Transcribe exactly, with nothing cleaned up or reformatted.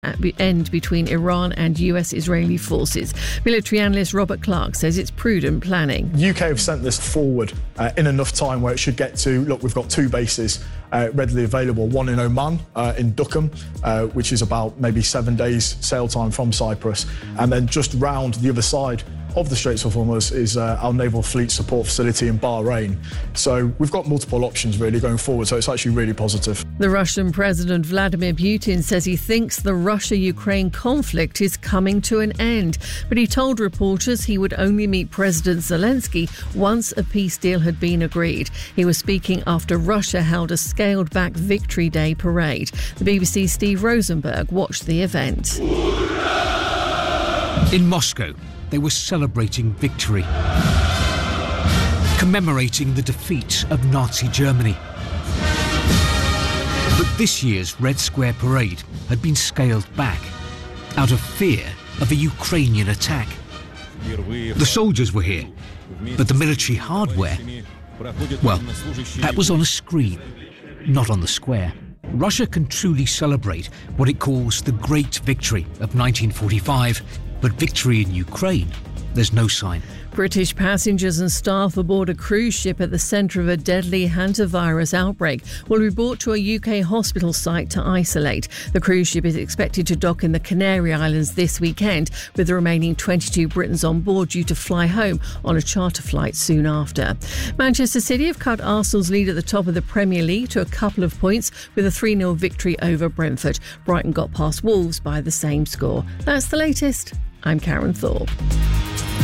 at the end between Iran and U S-Israeli forces. Military analyst Robert Clark says it's prudent planning. The U K have sent this forward uh, in enough time where it should get to, look, we've got two bases uh, readily available, one in Oman, uh, in Duqm, uh, which is about maybe seven days sail time from Cyprus, and then just round the other side of the Straits of Hormuz is uh, our Naval Fleet Support Facility in Bahrain. So we've got multiple options really going forward, so it's actually really positive. The Russian President Vladimir Putin says he thinks the Russia-Ukraine conflict is coming to an end, but he told reporters he would only meet President Zelensky once a peace deal had been agreed. He was speaking after Russia held a scaled-back Victory Day parade. The B B C's Steve Rosenberg watched the event. In Moscow, they were celebrating victory, commemorating the defeat of Nazi Germany. But this year's Red Square parade had been scaled back out of fear of a Ukrainian attack. The soldiers were here, but the military hardware, well, that was on a screen, not on the square. Russia can truly celebrate what it calls the Great Victory of nineteen forty-five, but victory in Ukraine, there's no sign. British passengers and staff aboard a cruise ship at the centre of a deadly hantavirus outbreak will be brought to a U K hospital site to isolate. The cruise ship is expected to dock in the Canary Islands this weekend, with the remaining twenty-two Britons on board due to fly home on a charter flight soon after. Manchester City have cut Arsenal's lead at the top of the Premier League to a couple of points with a three nil victory over Brentford. Brighton got past Wolves by the same score. That's the latest. I'm Karen Thorpe.